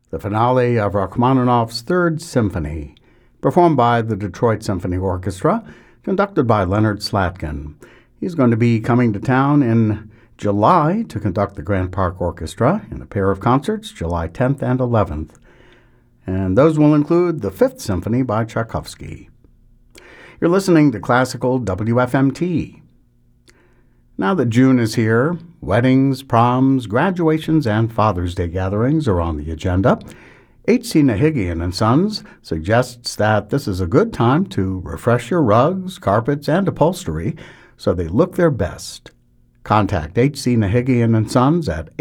the finale of Rachmaninoff's Third Symphony, performed by the Detroit Symphony Orchestra, conducted by Leonard Slatkin. He's going to be coming to town in July to conduct the Grant Park Orchestra in a pair of concerts, July 10th and 11th. And those will include the Fifth Symphony by Tchaikovsky. You're listening to Classical WFMT. Now that June is here, weddings, proms, graduations, and Father's Day gatherings are on the agenda. H.C. Nahigian & Sons suggests that this is a good time to refresh your rugs, carpets, and upholstery so they look their best. Contact H.C. Nahigian & Sons at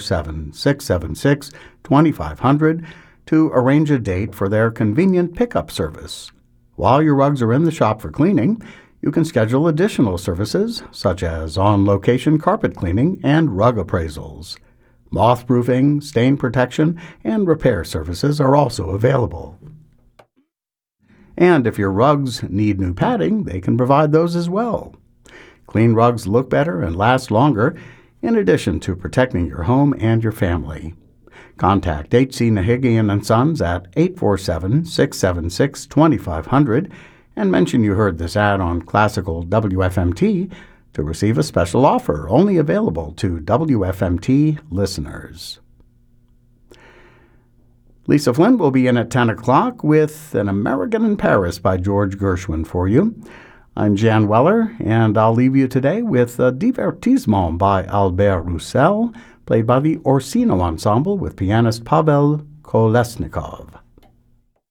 847-676-2500 to arrange a date for their convenient pickup service. While your rugs are in the shop for cleaning, you can schedule additional services such as on-location carpet cleaning and rug appraisals. Moth-proofing, stain protection, and repair services are also available. And if your rugs need new padding, they can provide those as well. Clean rugs look better and last longer, in addition to protecting your home and your family. Contact H.C. Nahigian & Sons at 847-676-2500 and mention you heard this ad on Classical WFMT to receive a special offer only available to WFMT listeners. Lisa Flynn will be in at 10 o'clock with An American in Paris by George Gershwin for you. I'm Jan Weller, and I'll leave you today with a Divertissement by Albert Roussel, played by the Orsino Ensemble with pianist Pavel Kolesnikov.